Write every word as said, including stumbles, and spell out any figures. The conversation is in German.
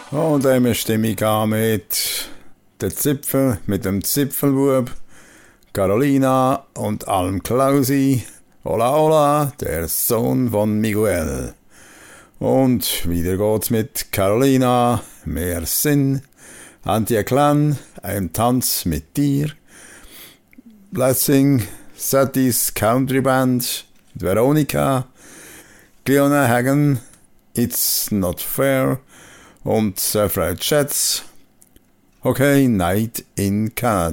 Und dann stimme ich an mit der Zipfel, mit dem Zipfelbub, Carolina und Alm Klausi. Hola, hola, der Sohn von Miguel. Und wieder geht's mit Carolina, mehr Sinn, Anti-Clan, ein Tanz mit dir, Blessing, Satis Country Band, Veronica, Cleona Hagen, It's Not Fair und Surfright Chats, Okay Night in Canada.